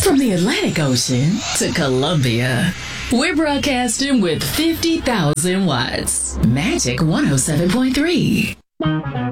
From the Atlantic Ocean to Colombia, we're broadcasting with 50,000 watts. Magic 107.3.